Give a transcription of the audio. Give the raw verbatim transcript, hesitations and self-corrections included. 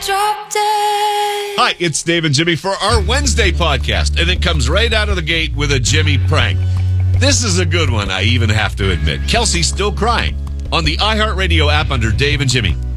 drop dead. Hi, it's Dave and Jimmy for our Wednesday podcast, and it comes right out of the gate with a Jimmy prank. This is a good one, I even have to admit. Kelsey's still crying. On the iHeartRadio app under Dave and Jimmy.